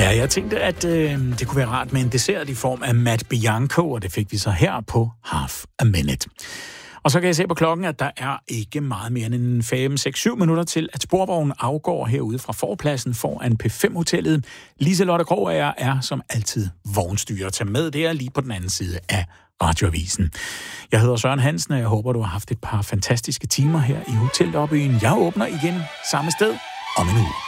Ja, jeg tænkte, at det kunne være rart med en dessert i form af Matt Bianco, og det fik vi så her på Half a Minute. Og så kan jeg se på klokken, at der er ikke meget mere end 5, 6, 7 minutter til, at sporvognen afgår herude fra forpladsen foran P5-hotellet. Liselotte Krogager er som altid vognstyrer. Tag med der lige på den anden side af Radioavisen. Jeg hedder Søren Hansen, og jeg håber, du har haft et par fantastiske timer her i Hotellobbyen. Jeg åbner igen samme sted om en uge.